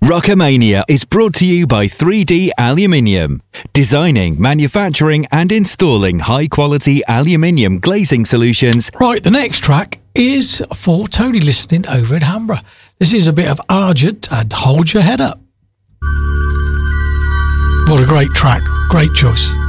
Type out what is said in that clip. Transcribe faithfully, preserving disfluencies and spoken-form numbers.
Rockamania is brought to you by three D Aluminium, designing, manufacturing and installing high-quality aluminium glazing solutions. Right, the next track is for Tony listening over in Hamborough. This is a bit of Argent and Hold Your Head Up. What a great track, great choice.